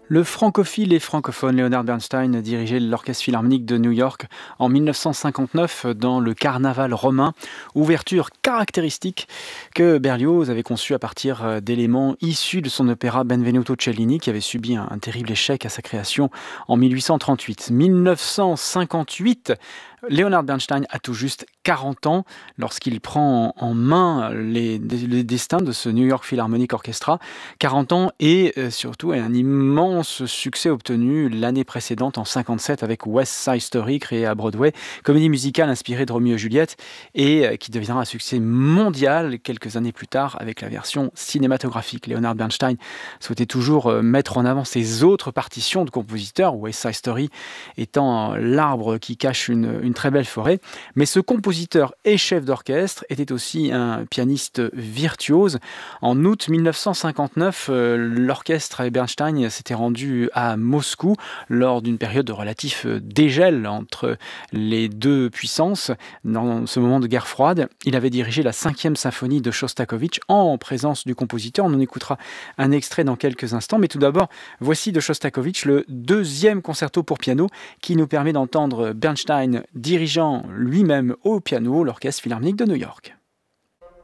Le francophile et francophone Leonard Bernstein dirigeait l'Orchestre philharmonique de New York en 1959 dans le Carnaval romain, ouverture caractéristique que Berlioz avait conçue à partir d'éléments issus de son opéra Benvenuto Cellini qui avait subi un terrible échec à sa création en 1838. 1958, Leonard Bernstein a tout juste 40 ans lorsqu'il prend en main les destins de ce New York Philharmonic Orchestra. 40 ans et surtout un immense succès obtenu l'année précédente en 57 avec West Side Story créé à Broadway, comédie musicale inspirée de Roméo et Juliette et qui deviendra un succès mondial quelques années plus tard avec la version cinématographique. Leonard Bernstein souhaitait toujours mettre en avant ses autres partitions de compositeurs, West Side Story étant l'arbre qui cache une très belle forêt, mais ce compositeur et chef d'orchestre était aussi un pianiste virtuose. En août 1959, l'orchestre et Bernstein s'étaient rendus à Moscou lors d'une période de relatif dégel entre les deux puissances. Dans ce moment de guerre froide, il avait dirigé la 5e symphonie de Shostakovich en présence du compositeur. On en écoutera un extrait dans quelques instants, mais tout d'abord, voici de Shostakovich le 2e concerto pour piano qui nous permet d'entendre Bernstein dirigeant lui-même au piano l'Orchestre philharmonique de New York.